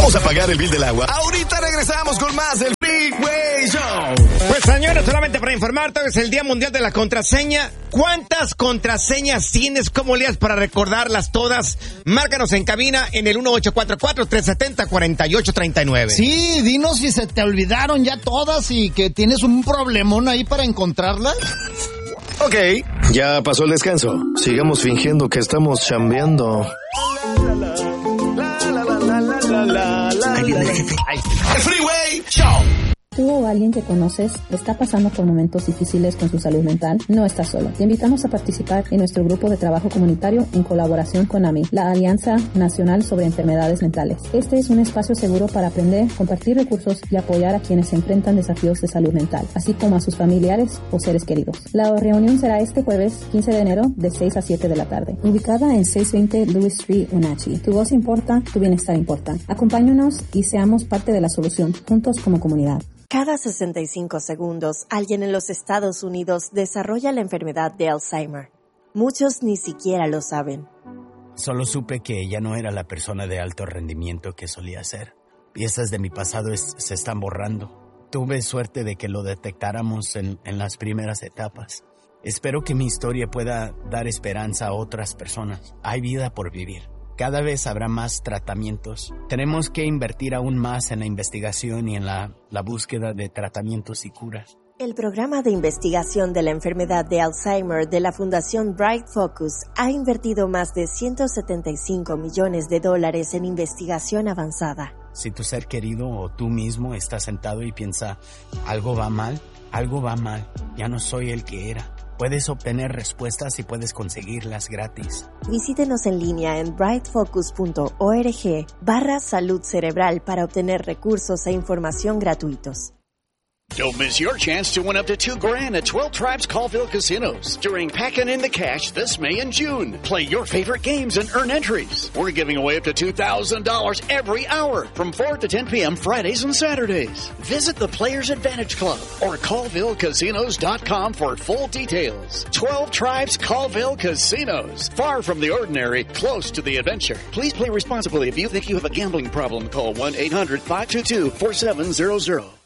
Vamos a pagar el bill del agua. Ahorita regresamos con más del Freeway Show. Pues señores, solamente para informarte, es el Día Mundial de la Contraseña. ¿Cuántas contraseñas tienes? ¿Cómo leas para recordarlas todas? Márcanos en cabina en el 1844-370-4839. Sí, dinos si se te olvidaron ya todas y que tienes un problemón ahí para encontrarlas. Ok, ya pasó el descanso. Sigamos fingiendo que estamos chambeando. Ahí viene el jefe. El Freeway Show. ¿Tú o alguien que conoces está pasando por momentos difíciles con su salud mental? No estás solo. Te invitamos a participar en nuestro grupo de trabajo comunitario en colaboración con AMI, la Alianza Nacional sobre Enfermedades Mentales. Este es un espacio seguro para aprender, compartir recursos y apoyar a quienes se enfrentan desafíos de salud mental, así como a sus familiares o seres queridos. La reunión será este jueves 15 de enero de 6 a 7 de la tarde, ubicada en 620 Lewis Street, Wenatchee. Tu voz importa, tu bienestar importa. Acompáñanos y seamos parte de la solución, juntos como comunidad. Cada 65 segundos, alguien en los Estados Unidos desarrolla la enfermedad de Alzheimer. Muchos ni siquiera lo saben. Solo supe que ella no era la persona de alto rendimiento que solía ser. Piezas de mi pasado se están borrando. Tuve suerte de que lo detectáramos en las primeras etapas. Espero que mi historia pueda dar esperanza a otras personas. Hay vida por vivir. Cada vez habrá más tratamientos. Tenemos que invertir aún más en la investigación y en la búsqueda de tratamientos y curas. El programa de investigación de la enfermedad de Alzheimer de la Fundación Bright Focus ha invertido más de $175 millones en investigación avanzada. Si tu ser querido o tú mismo estás sentado y piensa, algo va mal, ya no soy el que era. Puedes obtener respuestas y puedes conseguirlas gratis. Visítenos en línea en brightfocus.org/salud cerebral para obtener recursos e información gratuitos. Don't miss your chance to win up to $2,000 at 12 Tribes Colville Casinos during Packin' in the Cash this May and June. Play your favorite games and earn entries. We're giving away up to $2,000 every hour from 4 to 10 p.m. Fridays and Saturdays. Visit the Players Advantage Club or ColvilleCasinos.com for full details. 12 Tribes Colville Casinos. Far from the ordinary, close to the adventure. Please play responsibly. If you think you have a gambling problem, call 1-800-522-4700.